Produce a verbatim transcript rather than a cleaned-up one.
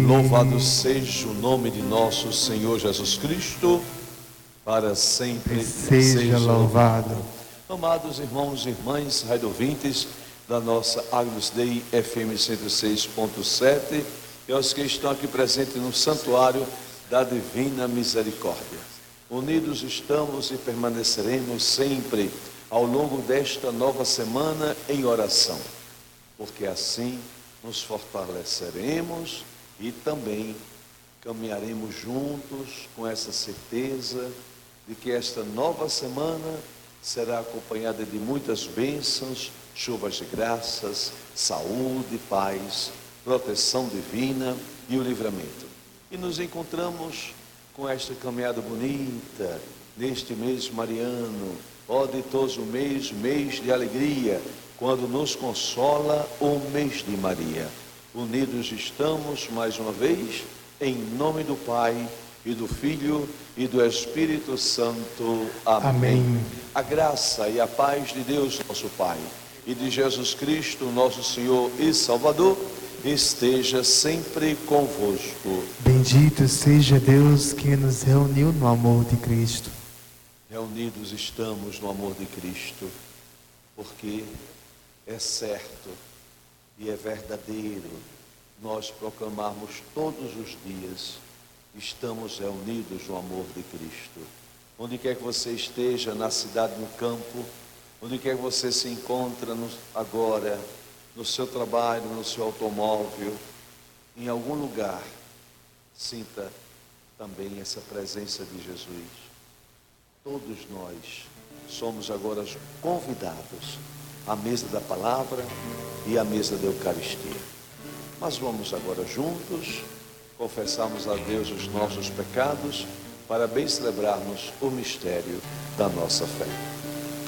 Louvado seja o nome de nosso Senhor Jesus Cristo, para sempre seja, seja louvado. louvado. Amados irmãos e irmãs, rádio ouvintes da nossa Agnus Dei F M cento e seis ponto sete e aos que estão aqui presentes no Santuário da Divina Misericórdia. Unidos estamos e permaneceremos sempre ao longo desta nova semana em oração, porque assim nos fortaleceremos e também caminharemos juntos com essa certeza de que esta nova semana será acompanhada de muitas bênçãos, chuvas de graças, saúde, paz, proteção divina e o livramento. E nos encontramos com esta caminhada bonita, neste mês mariano, ó ditoso mês, mês de alegria, quando nos consola o mês de Maria. Unidos estamos mais uma vez, em nome do Pai, e do Filho, e do Espírito Santo. Amém. Amém. A graça e a paz de Deus, nosso Pai, e de Jesus Cristo, nosso Senhor e Salvador, esteja sempre convosco. Bendito seja Deus que nos reuniu no amor de Cristo. Reunidos estamos no amor de Cristo, porque é certo e é verdadeiro nós proclamarmos todos os dias: estamos reunidos no amor de Cristo. Onde quer que você esteja, na cidade, no campo, onde quer que você se encontra no, agora, no seu trabalho, no seu automóvel, em algum lugar, sinta também essa presença de Jesus. Todos nós somos agora convidados à mesa da palavra e à mesa da Eucaristia. Mas vamos agora juntos confessarmos a Deus os nossos pecados, para bem celebrarmos o mistério da nossa fé.